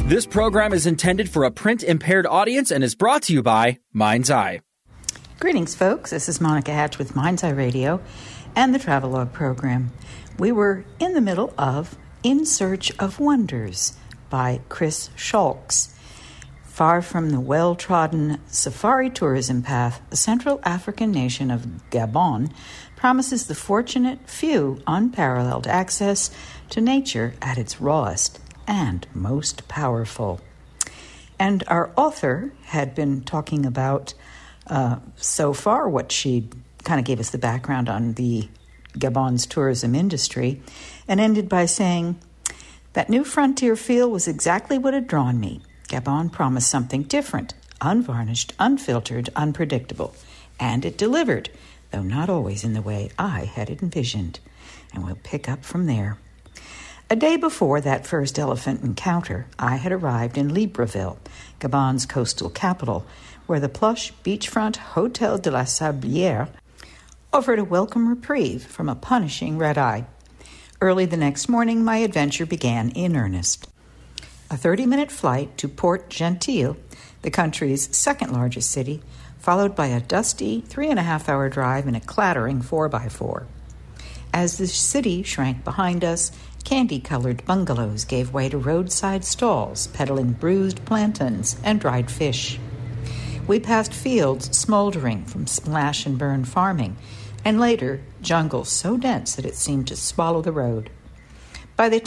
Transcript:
This program is intended for a print-impaired audience and is brought to you by Mind's Eye. Greetings, folks. This is Monica Hatch with Mind's Eye Radio and the Travelogue program. We were in the middle of In Search of Wonders by Chris Schalks. Far from the well-trodden safari tourism path, the Central African nation of Gabon promises the fortunate few unparalleled access to nature at its rawest and most powerful. And our author had been talking about so far what she kind of gave us the background on the Gabon's tourism industry, and ended by saying, "That new frontier feel was exactly what had drawn me. Gabon promised something different, unvarnished, unfiltered, unpredictable, and it delivered, though not always in the way I had envisioned." And we'll pick up from there. A day before that first elephant encounter, I had arrived in Libreville, Gabon's coastal capital, where the plush beachfront Hotel de la Sablière offered a welcome reprieve from a punishing red-eye. Early the next morning, my adventure began in earnest. A 30-minute flight to Port Gentil, the country's second-largest city, followed by a dusty 3.5-hour drive in a clattering 4x4. As the city shrank behind us, candy-colored bungalows gave way to roadside stalls peddling bruised plantains and dried fish. We passed fields smoldering from slash-and-burn farming, and later, jungle so dense that it seemed to swallow the road. By the